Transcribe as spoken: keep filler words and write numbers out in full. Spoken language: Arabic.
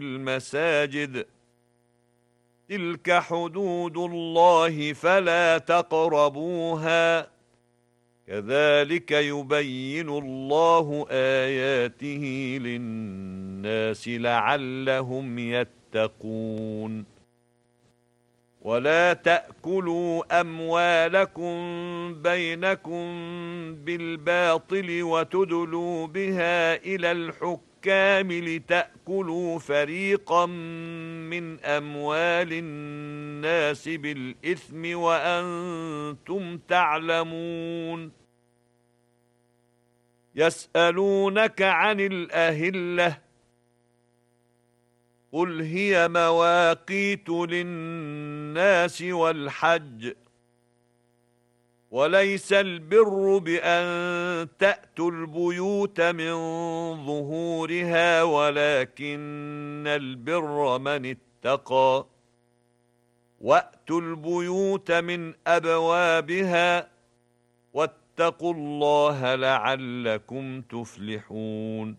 المساجد تلك حدود الله فلا تقربوها كذلك يبين الله آياته للناس لعلهم يتقون ولا تأكلوا أموالكم بينكم بالباطل وتدلوا بها إلى الحكام لتأكلوا فريقا من أموال الناس بالإثم وأنتم تعلمون يسألونك عن الأهلة قل هي مواقيت للناس والحج وليس البر بأن تأتوا البيوت من ظهورها ولكن البر من اتقى وأتوا البيوت من أبوابها واتقوا الله لعلكم تفلحون